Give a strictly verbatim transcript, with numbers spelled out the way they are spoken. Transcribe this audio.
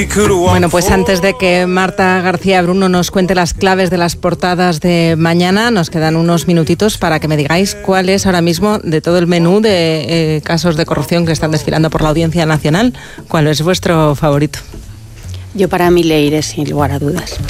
Bueno, pues antes de que Marta García Bruno nos cuente las claves de las portadas de mañana, nos quedan unos minutitos para que me digáis cuál es ahora mismo, de todo el menú de eh, casos de corrupción que están desfilando por la Audiencia Nacional, cuál es vuestro favorito. Yo para mí Leire, sin lugar a dudas.